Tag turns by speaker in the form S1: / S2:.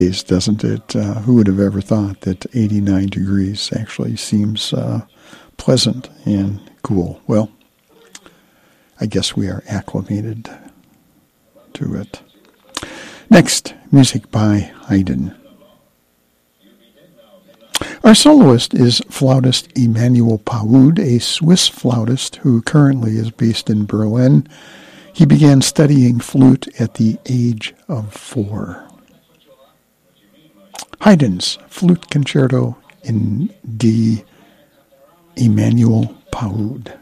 S1: Doesn't it? Who would have ever thought that 89 degrees actually seems pleasant and cool? Well, I guess we are acclimated to it. Next, music by Haydn. Our soloist is flautist Emanuel Paoud, a Swiss flautist who currently is based in Berlin. He began studying flute at the age of 4. Haydn's Flute Concerto in D. Emanuel Paoud.